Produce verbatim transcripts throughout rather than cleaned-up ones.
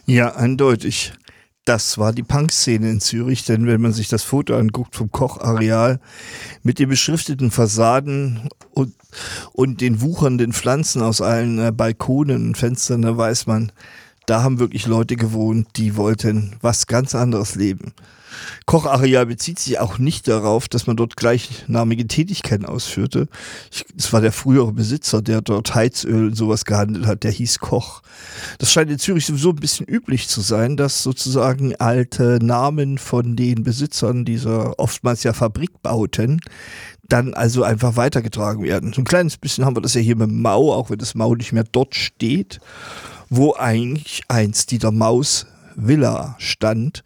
Ja, eindeutig. Das war die Punkszene in Zürich, denn wenn man sich das Foto anguckt vom Kochareal mit den beschrifteten Fassaden und, und den wuchernden Pflanzen aus allen äh, Balkonen und Fenstern, da weiß man, da haben wirklich Leute gewohnt, die wollten was ganz anderes leben. Kochareal bezieht sich auch nicht darauf, dass man dort gleichnamige Tätigkeiten ausführte. Es war der frühere Besitzer, der dort Heizöl und sowas gehandelt hat, der hieß Koch. Das scheint in Zürich sowieso ein bisschen üblich zu sein, dass sozusagen alte Namen von den Besitzern dieser oftmals ja Fabrikbauten dann also einfach weitergetragen werden. So ein kleines bisschen haben wir das ja hier mit Mau, auch wenn das Mau nicht mehr dort steht, wo eigentlich einst die der Maus Villa stand.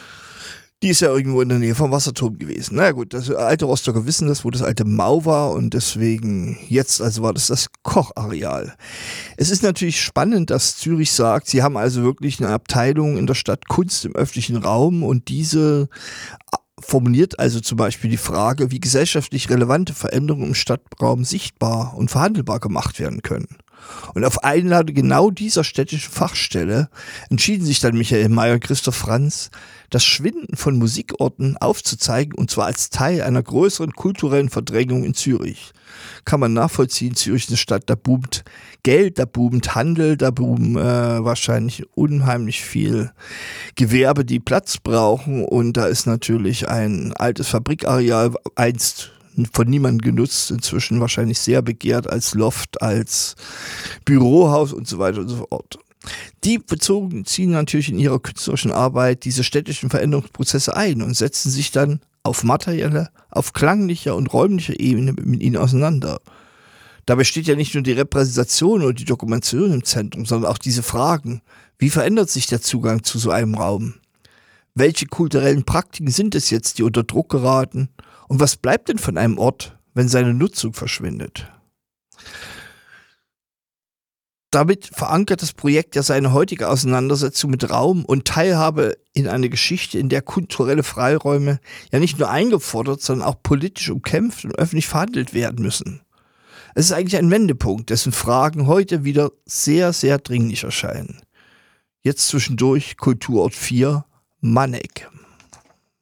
Die ist ja irgendwo in der Nähe vom Wasserturm gewesen. Na naja, gut, das alte Rostocker wissen das, wo das alte Mau war und deswegen jetzt also war das das Kochareal. Es ist natürlich spannend, dass Zürich sagt, sie haben also wirklich eine Abteilung in der Stadt Kunst im öffentlichen Raum und diese formuliert also zum Beispiel die Frage, wie gesellschaftlich relevante Veränderungen im Stadtraum sichtbar und verhandelbar gemacht werden können. Und auf Einladung genau dieser städtischen Fachstelle entschieden sich dann Michael Mayer und Christoph Franz, das Schwinden von Musikorten aufzuzeigen, und zwar als Teil einer größeren kulturellen Verdrängung in Zürich. Kann man nachvollziehen, Zürich ist eine Stadt, da boomt Geld, da boomt Handel, da boomt äh, wahrscheinlich unheimlich viel Gewerbe, die Platz brauchen, und da ist natürlich ein altes Fabrikareal, einst von niemandem genutzt, inzwischen wahrscheinlich sehr begehrt als Loft, als Bürohaus und so weiter und so fort. Die bezogen ziehen natürlich in ihrer künstlerischen Arbeit diese städtischen Veränderungsprozesse ein und setzen sich dann auf materieller, auf klanglicher und räumlicher Ebene mit ihnen auseinander. Dabei steht ja nicht nur die Repräsentation und die Dokumentation im Zentrum, sondern auch diese Fragen. Wie verändert sich der Zugang zu so einem Raum? Welche kulturellen Praktiken sind es jetzt, die unter Druck geraten? Und was bleibt denn von einem Ort, wenn seine Nutzung verschwindet? Damit verankert das Projekt ja seine heutige Auseinandersetzung mit Raum und Teilhabe in eine Geschichte, in der kulturelle Freiräume ja nicht nur eingefordert, sondern auch politisch umkämpft und öffentlich verhandelt werden müssen. Es ist eigentlich ein Wendepunkt, dessen Fragen heute wieder sehr, sehr dringlich erscheinen. Jetzt zwischendurch Kulturort vier, Manegg.